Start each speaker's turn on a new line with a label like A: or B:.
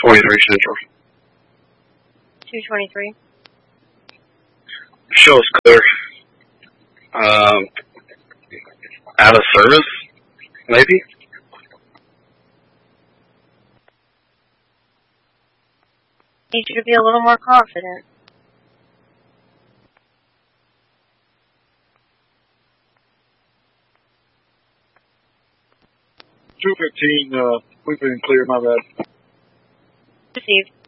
A: 223 Central.
B: 223.
A: Show is clear. Out of service, maybe?
B: Need you to be a little more confident.
C: $215, we've been clear, my bad.
B: Received.